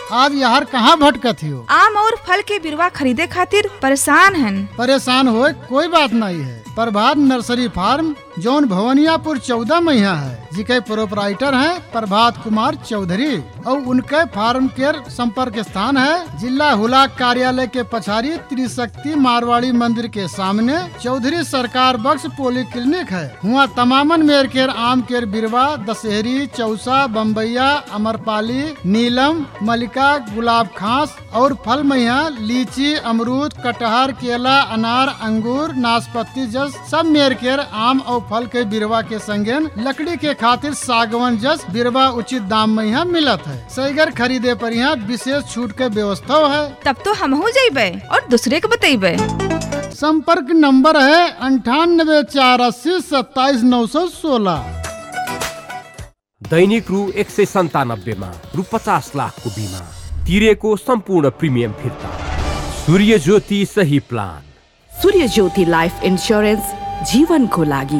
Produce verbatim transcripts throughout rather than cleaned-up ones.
आज यार कहाँ भटकत हो? आम और फल के बिरवा खरीदे खातिर परेशान हन। परेशान होए कोई बात नहीं है। प्रभात नर्सरी फार्म जौन भवनियापुर चौदह महिया है, जिके प्रोपराइटर हैं प्रभात कुमार चौधरी और उनके फार्म केयर संपर्क स्थान है जिला हुलाक कार्यालय के पछाड़ी त्रिशक्ति मारवाड़ी मंदिर के सामने चौधरी सरकार बख्श पोली क्लिनिक है। हुआ तमामन मेर केयर आम केयर बिरवा दशहरी चौसा बम्बैया अमरपाली नीलम मलिका गुलाब खास और फल महिया लीची अमरूद कटहर केला अनार अंगूर नाशपाती जस सब मेर केयर आम और फल के बिरवा के संगेन लकड़ी के खातिर सागवन जस बिरवा उचित दाम में यहाँ मिलत है। सैगर खरीदे पर यहाँ विशेष छूट के व्यवस्था है। तब तो हम हो जाइबे और दूसरे को बतेबे। संपर्क नंबर है अंठानबे चार अस्सी सत्ताईस नौ सौ सोलह। दैनिक रु एक सय सन्तानब्बेमा रु पचास लाखको बिमा तिरेको सम्पूर्ण प्रिमियम फिर्ता। सूर्य ज्योति सही प्लान। सूर्य ज्योति लाइफ इन्स्योरेन्स जीवनको लागि।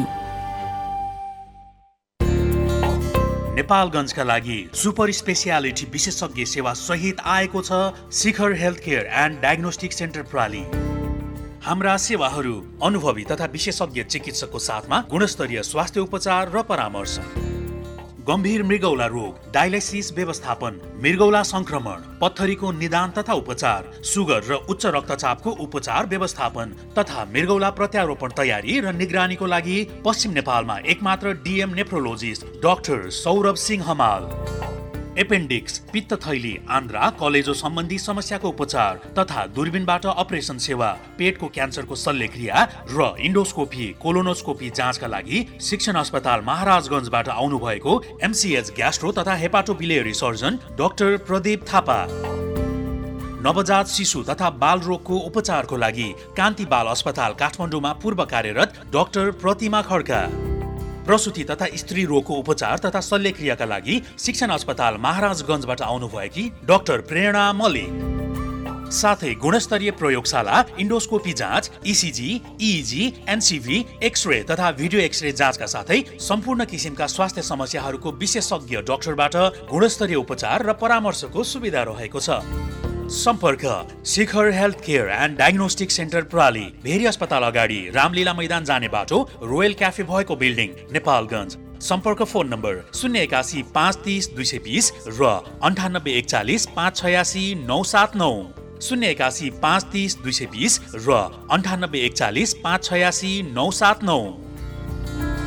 नेपालगञ्जका लागि सुपर स्पेसियालिटी विशेषज्ञ सेवा सहित आएको छ शिखर health care and diagnostic centre प्राली। हाम्रा सेवाहरू अनुभवी तथा विशेषज्ञ चिकित्सकको साथमा गुणस्तरीय स्वास्थ्य उपचार र परामर्श। गम्भीर मृगौला रोग डायलाइसिस व्यवस्थापन, मृगौला संक्रमण, पत्थरीको निदान तथा उपचार, सुगर र उच्च रक्तचापको उपचार व्यवस्थापन तथा मृगौला प्रत्यारोपण तयारी र निगरानीको लागि पश्चिम नेपालमा एकमात्र DM nephrologist doctor Saurabh Singh Hamal. Appendix, पित्त थैली, आन्द्रा, कलेजो सम्बन्धी समस्याको उपचार तथा दूरबीनबाट अपरेसन सेवा, पेटको क्यान्सरको शल्यक्रिया र इन्डोस्कोपी कोलोनोस्कोपी जाँचका लागि शिक्षण अस्पताल महाराजगञ्जबाट आउनु भएको एमसीएच ग्यास्ट्रो तथा हेपाटोबिलियरी सर्जन डाक्टर प्रदीप थापा। नवजात शिशु तथा बाल रोगको उपचारको लागि कान्ति बाल अस्पताल काठमाडौँमा पूर्व कार्यरत डाक्टर प्रतिमा खड्का। प्रसूति तथा स्त्री रोगको उपचार तथा शल्यक्रियाका लागि शिक्षण अस्पताल महाराजगञ्जबाट आउनुभएकी डाक्टर प्रेरणा मल्लिक। साथै गुणस्तरीय प्रयोगशाला इन्डोस्कोपी जाँच, इसिजी, इइजी, एनसिभी, एक्सरे तथा भिडियो एक्सरे जाँचका साथै सम्पूर्ण किसिमका स्वास्थ्य समस्याहरूको विशेषज्ञ डाक्टरबाट गुणस्तरीय उपचार र परामर्शको सुविधा रहेको छ। सम्पर्क शिखर health care and diagnostic centre प्राली, very अस्पताल अगाडि रामलीला मैदान जाने बाटो, रोयल क्याफे भएको बिल्डिङ, नेपालगञ्ज। सम्पर्क फोन नम्बर शून्य एकासी पाँच तीस दुई सय बिस र अन्ठानब्बे एकचालिस पाँच छयासी नौ सात नौ, शून्य एकासी पाँच तीस दुई सय बिस र अन्ठानब्बे एकचालिस पाँच छयासी नौ सात नौ।